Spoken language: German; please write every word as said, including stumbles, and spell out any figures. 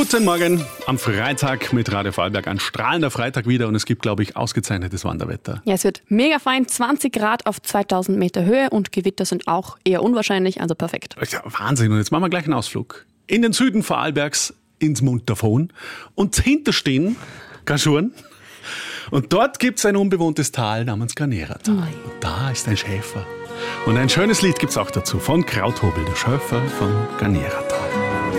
Guten Morgen am Freitag mit Radio Vorarlberg. Ein strahlender Freitag wieder und es gibt, glaube ich, ausgezeichnetes Wanderwetter. Ja, es wird mega fein, zwanzig Grad auf zweitausend Meter Höhe und Gewitter sind auch eher unwahrscheinlich, also perfekt. Ja, Wahnsinn, und jetzt machen wir gleich einen Ausflug. In den Süden Vorarlbergs, ins Montafon und hinterstehen Gaschuren. Und dort gibt es ein unbewohntes Tal namens Garneratal. Und da ist ein Schäfer. Und ein schönes Lied gibt es auch dazu von Krauthobel, der Schöfer von Garneratal.